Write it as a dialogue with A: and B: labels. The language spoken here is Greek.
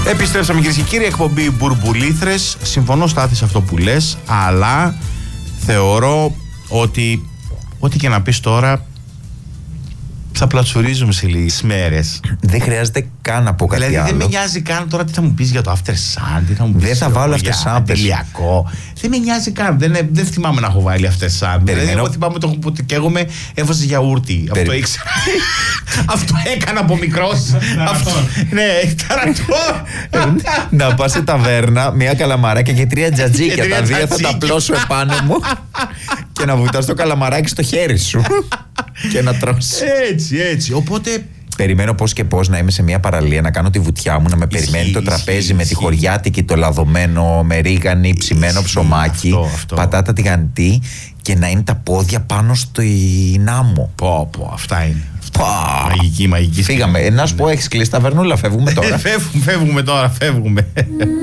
A: Επιστρέψαμε, κυρίες και κύριοι, εκπομπή Μπουρμπουλήθρες. Συμφωνώ, Στάθη, σε αυτό που λες, αλλά θεωρώ ότι ό,τι και να πεις τώρα θα πλατσουρίζουμε σε λίγες μέρες.
B: Δεν χρειάζεται καν να πω κάτι
A: δηλαδή,
B: άλλο.
A: δεν με νοιάζει καν τώρα τι θα μου πεις για το After Sun, τι θα μου πεις.
B: Δεν θα βάλω After Sun.
A: Τελειακό. Δεν με νοιάζει καν. Δεν θυμάμαι να έχω βάλει After Sun. Δηλαδή, εγώ θυμάμαι που καίγομαι, έβαζε γιαούρτι. Αυτό ήξερα. Αυτό έκανα από μικρός. Ναι, ταρατό.
B: Να πας σε ταβέρνα, μια καλαμαράκια και 3 τζατζίκια. Τα 2 θα τα πλώσω επάνω μου και να βουτάς το καλαμαράκι στο χέρι σου και να τρως.
A: Έτσι. Οπότε.
B: Περιμένω πώς και πώς να είμαι σε μια παραλία, να κάνω τη βουτιά μου, να με περιμένει το τραπέζι με τη χωριάτικη, το λαδωμένο με ρίγανη, ψημένο ψωμάκι, πατάτα τηγανιτή και να είναι τα πόδια πάνω στην άμμο.
A: Πω, αυτά είναι. Μαγική.
B: Φύγαμε. Να σου πω, έχεις κλείσει ταβερνούλα, φεύγουμε τώρα.
A: Φεύγουμε τώρα.